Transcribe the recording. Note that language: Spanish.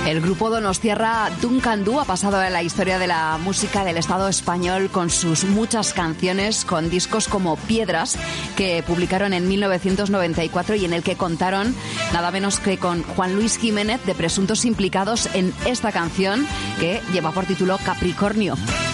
El grupo donostiarra Duncan Du ha pasado a la historia de la música del Estado español con sus muchas canciones, con discos como Piedras, que publicaron en 1994 y en el que contaron nada menos que con Juan Luis Jiménez, de presuntos implicados en esta canción que lleva por título Capricornio.